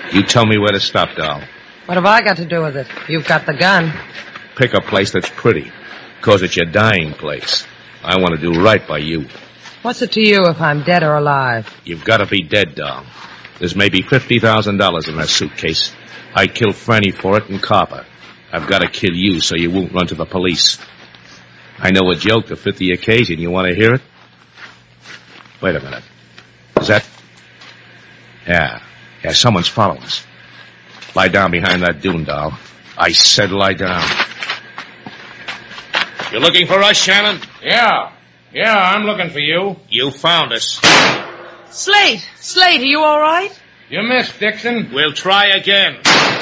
You tell me where to stop, doll. What have I got to do with it? You've got the gun. Pick a place that's pretty, because it's your dying place. I want to do right by you. What's it to you if I'm dead or alive? You've got to be dead, doll. There's maybe $50,000 in that suitcase. I killed Franny for it and Copper. I've got to kill you so you won't run to the police. I know a joke to fit the occasion. You want to hear it? Wait a minute. Is that... Yeah, someone's following us. Lie down behind that dune, doll. I said lie down. You looking for us, Shannon? Yeah, I'm looking for you. You found us. Slate, are you all right? You missed, Dixon. We'll try again.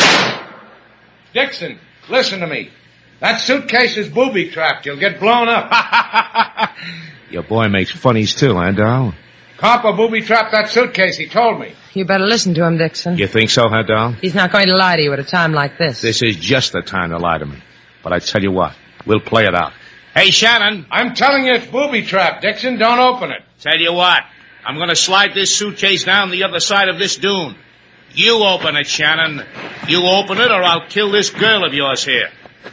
Dixon, listen to me. That suitcase is booby-trapped. You'll get blown up. Your boy makes funnies too, huh, doll? Copper booby-trapped that suitcase, he told me. You better listen to him, Dixon. You think so, huh, doll? He's not going to lie to you at a time like this. This is just the time to lie to me. But I tell you what, we'll play it out. Hey, Shannon. I'm telling you it's booby-trapped, Dixon. Don't open it. Tell you what, I'm going to slide this suitcase down the other side of this dune. You open it, Shannon. You open it or I'll kill this girl of yours here.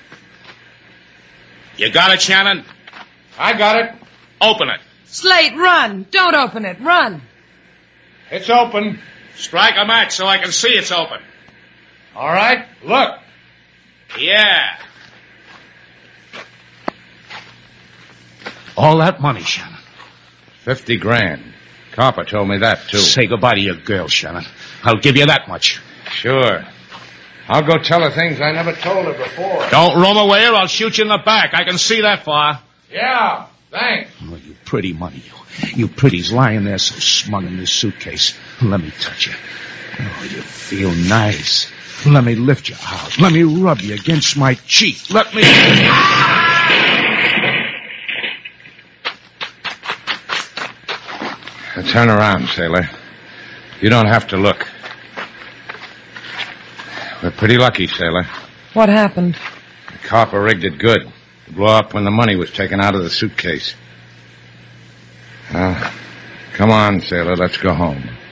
You got it, Shannon? I got it. Open it. Slate, run. Don't open it. Run. It's open. Strike a match so I can see it's open. All right, look. Yeah. All that money, Shannon. 50 grand. Copper told me that, too. Say goodbye to your girl, Shannon. I'll give you that much. Sure. I'll go tell her things I never told her before. Don't roam away or I'll shoot you in the back. I can see that far. Yeah, thanks. Oh, you pretty money, you pretties lying there so smug in this suitcase. Let me touch you. Oh, you feel nice. Let me lift you out. Let me rub you against my cheek. Let me... Turn around, sailor. You don't have to look. We're pretty lucky, sailor. What happened? The copper rigged it good. To blow up when the money was taken out of the suitcase. Come on, sailor. Let's go home.